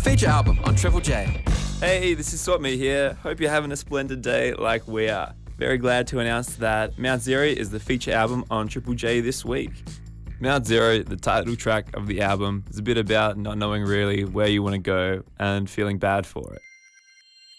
feature album on Triple J. Hey, this is Swap Me here. Hope you're having a splendid day like we are. Very glad to announce that Mount Zero is the feature album on Triple J this week. Mount Zero, the title track of the album, is a bit about not knowing really where you want to go and feeling bad for it.